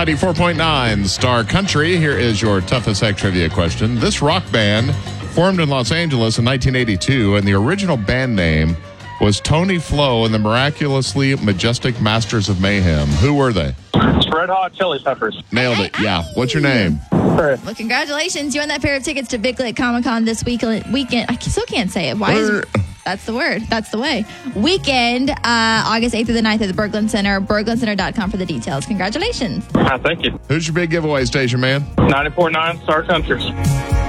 94.9 Star Country. Here is your toughest X trivia question. This rock band formed in Los Angeles in 1982, and the original band name was Tony Flo and the Miraculously Majestic Masters of Mayhem. Who were they? It's Red Hot Chili Peppers. Nailed it. Yeah. What's your name? Well, congratulations. You won that pair of tickets to Big Lake Comic-Con this weekend. I still can't say it. That's the word. That's the way. Weekend, August 8th through the 9th at the Berglund Center. BerglundCenter.com for the details. Congratulations. Thank you. Who's your big giveaway station, man? 94.9 Star Country.